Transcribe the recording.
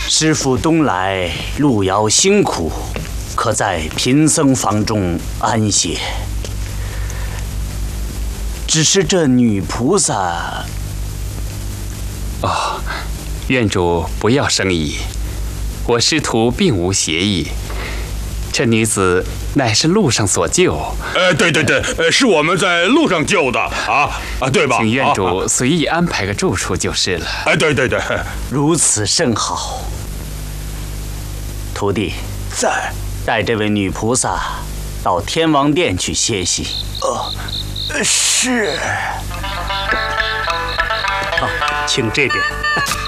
师傅东来路遥辛苦，可在贫僧房中安歇。只是这女菩萨…… 哦，院主不要生疑，我师徒并无邪意。这女子乃是路上所救。 对，是我们在路上救的啊，对吧？ 请院主随意安排个住处就是了。 对， 如此甚好。徒弟在， 带这位女菩萨到天王殿去歇息。 是。 好，请这边。